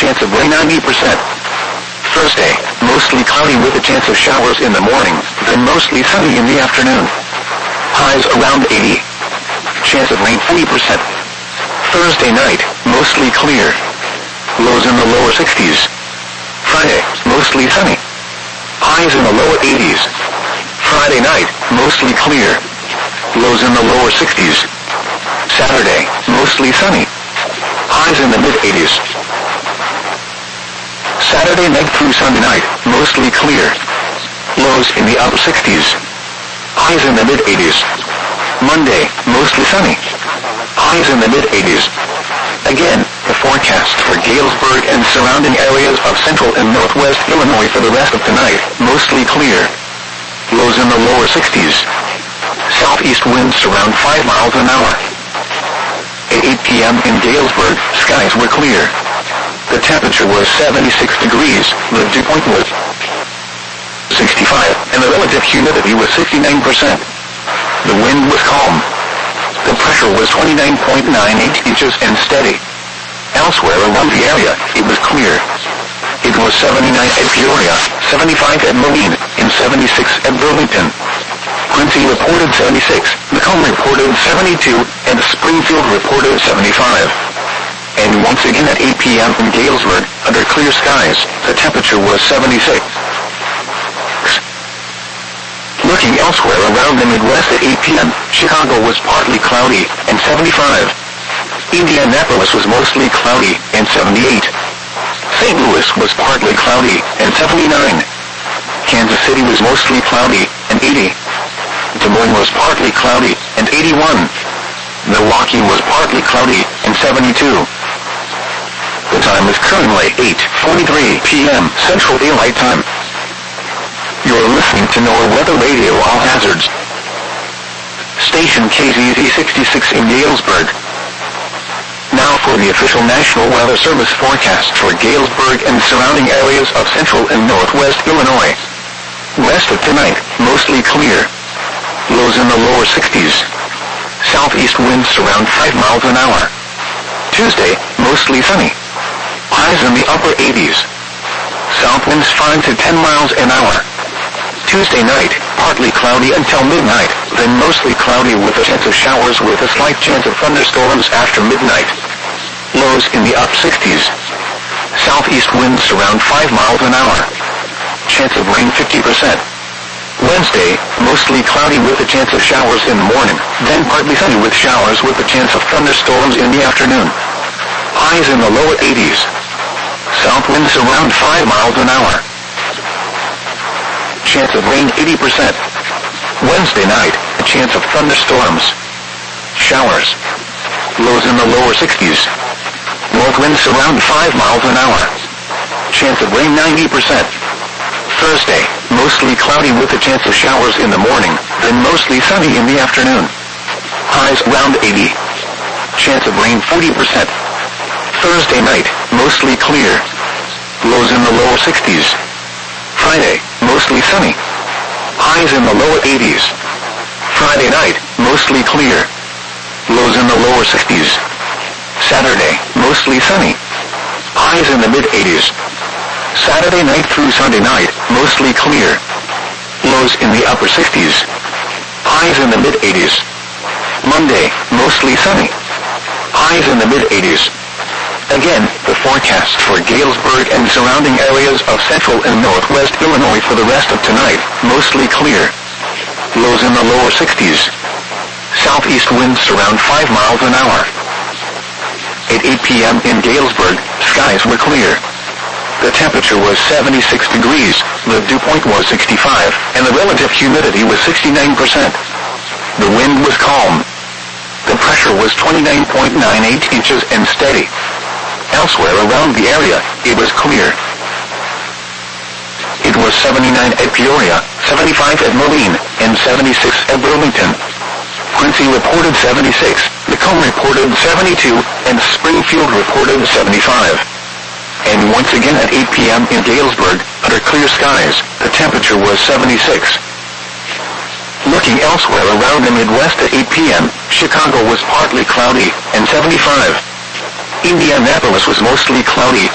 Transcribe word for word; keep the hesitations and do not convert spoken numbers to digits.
chance of rain ninety percent. Thursday, mostly cloudy with a chance of showers in the morning, then mostly sunny in the afternoon. Highs around eighty. Chance of rain forty percent. Thursday night, mostly clear. Lows in the lower sixties. Friday, mostly sunny. Highs in the lower eighties. Friday night, mostly clear. Lows in the lower sixties. Saturday, mostly sunny. Highs in the mid-eighties. Saturday night through Sunday night, mostly clear. Lows in the upper sixties. Highs in the mid-eighties. Monday, mostly sunny. Highs in the mid-eighties. Again, the forecast for Galesburg and surrounding areas of central and northwest Illinois for the rest of tonight, mostly clear. Lows in the lower sixties. Southeast winds around five miles an hour. At eight p.m. in Galesburg, skies were clear. The temperature was seventy-six degrees, the dew point was sixty-five, and the relative humidity was sixty-nine percent. The wind was calm. The pressure was twenty-nine point nine eight inches and steady. Elsewhere around the area, it was clear. It was seventy-nine at Peoria, seventy-five at Moline, and seventy-six at Burlington. Quincy reported seventy-six, Macomb reported seventy-two, and Springfield reported seventy-five. And once again at eight p.m. in Galesburg, under clear skies, the temperature was seventy-six. Looking elsewhere around the Midwest at eight p.m., Chicago was partly cloudy, and seventy-five. Indianapolis was mostly cloudy, and seventy-eight. Saint Louis was partly cloudy, and seventy-nine. Kansas City was mostly cloudy, and eighty. Des Moines was partly cloudy, and eighty-one. Milwaukee was partly cloudy, and seventy-two. The time is currently eight forty-three p.m. Central Daylight Time. You're listening to NOAA Weather Radio All Hazards. Station K Z Z sixty-six in Galesburg. Now for the official National Weather Service forecast for Galesburg and surrounding areas of central and northwest Illinois. West of tonight, mostly clear. Lows in the lower sixties. Southeast winds around five miles an hour. Tuesday, mostly sunny. Highs in the upper eighties. South winds five to ten miles an hour. Tuesday night, partly cloudy until midnight, then mostly cloudy with a chance of showers with a slight chance of thunderstorms after midnight. Lows in the upper sixties. Southeast winds around five miles an hour. Chance of rain fifty percent. Wednesday, mostly cloudy with a chance of showers in the morning, then partly sunny with showers with a chance of thunderstorms in the afternoon. Highs in the lower eighties. South winds around five miles an hour. Chance of rain eighty percent. Wednesday night, a chance of thunderstorms. Showers. Lows in the lower sixties. North winds around five miles an hour. Chance of rain ninety percent. Thursday, mostly cloudy with a chance of showers in the morning, then mostly sunny in the afternoon. Highs around eighty. Chance of rain forty percent. Thursday night, mostly clear. Lows in the lower sixties. Friday, mostly sunny. Highs in the lower eighties. Friday night, mostly clear. Lows in the lower sixties. Saturday, mostly sunny. Highs in the mid-eighties. Saturday night through Sunday night, mostly clear. Lows in the upper sixties. Highs in the mid-eighties. Monday, mostly sunny. Highs in the mid-eighties. Again, the forecast for Galesburg and surrounding areas of central and northwest Illinois for the rest of tonight, mostly clear. Lows in the lower sixties. Southeast winds around five miles an hour. At eight p.m. in Galesburg, skies were clear. The temperature was seventy-six degrees, the dew point was sixty-five, and the relative humidity was sixty-nine percent. The wind was calm. The pressure was twenty-nine point nine eight inches and steady. Elsewhere around the area, it was clear. It was seventy-nine at Peoria, seventy-five at Moline, and seventy-six at Burlington. Quincy reported seventy-six, Macomb reported seventy-two, and Springfield reported seventy-five. And once again at eight p.m. in Galesburg, under clear skies, the temperature was seventy-six. Looking elsewhere around the Midwest at eight p.m., Chicago was partly cloudy, and seventy-five. Indianapolis was mostly cloudy,